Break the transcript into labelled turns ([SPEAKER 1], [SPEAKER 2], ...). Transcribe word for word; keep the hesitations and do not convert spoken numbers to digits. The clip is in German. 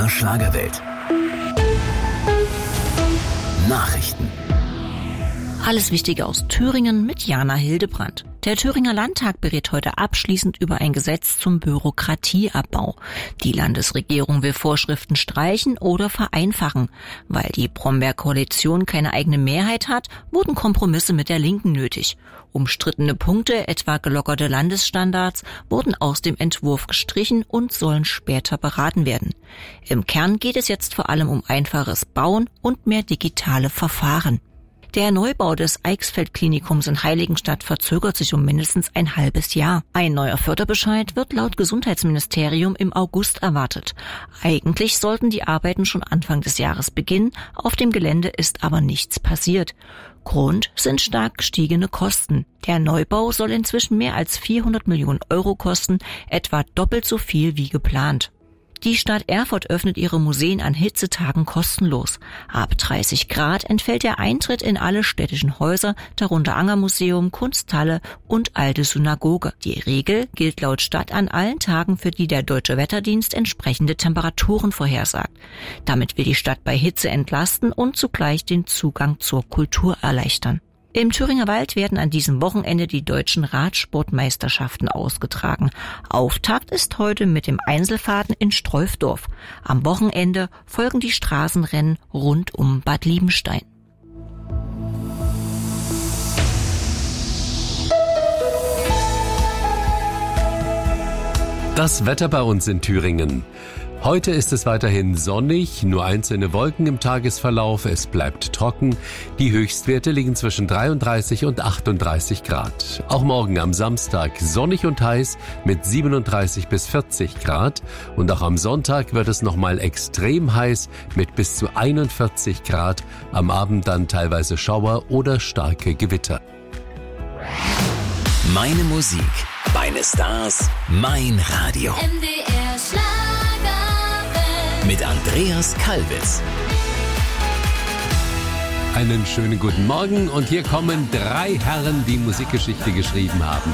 [SPEAKER 1] der Schlagerwelt. Nachrichten.
[SPEAKER 2] Alles Wichtige aus Thüringen mit Jana Hildebrandt. Der Thüringer Landtag berät heute abschließend über ein Gesetz zum Bürokratieabbau. Die Landesregierung will Vorschriften streichen oder vereinfachen. Weil die Brombeer-Koalition keine eigene Mehrheit hat, wurden Kompromisse mit der Linken nötig. Umstrittene Punkte, etwa gelockerte Landesstandards, wurden aus dem Entwurf gestrichen und sollen später beraten werden. Im Kern geht es jetzt vor allem um einfaches Bauen und mehr digitale Verfahren. Der Neubau des Eichsfeld-Klinikums in Heiligenstadt verzögert sich um mindestens ein halbes Jahr. Ein neuer Förderbescheid wird laut Gesundheitsministerium im August erwartet. Eigentlich sollten die Arbeiten schon Anfang des Jahres beginnen, auf dem Gelände ist aber nichts passiert. Grund sind stark gestiegene Kosten. Der Neubau soll inzwischen mehr als vierhundert Millionen Euro kosten, etwa doppelt so viel wie geplant. Die Stadt Erfurt öffnet ihre Museen an Hitzetagen kostenlos. Ab dreißig Grad entfällt der Eintritt in alle städtischen Häuser, darunter Angermuseum, Kunsthalle und alte Synagoge. Die Regel gilt laut Stadt an allen Tagen, für die der Deutsche Wetterdienst entsprechende Temperaturen vorhersagt. Damit will die Stadt bei Hitze entlasten und zugleich den Zugang zur Kultur erleichtern. Im Thüringer Wald werden an diesem Wochenende die deutschen Radsportmeisterschaften ausgetragen. Auftakt ist heute mit dem Einzelfahrten in Streufdorf. Am Wochenende folgen die Straßenrennen rund um Bad Liebenstein.
[SPEAKER 3] Das Wetter bei uns in Thüringen. Heute ist es weiterhin sonnig, nur einzelne Wolken im Tagesverlauf, es bleibt trocken. Die Höchstwerte liegen zwischen dreiunddreißig und achtunddreißig Grad. Auch morgen am Samstag sonnig und heiß mit siebenunddreißig bis vierzig Grad. Und auch am Sonntag wird es nochmal extrem heiß mit bis zu einundvierzig Grad. Am Abend dann teilweise Schauer oder starke Gewitter.
[SPEAKER 1] Meine Musik, meine Stars, mein Radio.
[SPEAKER 4] M D R Schlager.
[SPEAKER 1] Mit Andreas Kalbitz.
[SPEAKER 3] Einen schönen guten Morgen und hier kommen drei Herren, die Musikgeschichte geschrieben haben.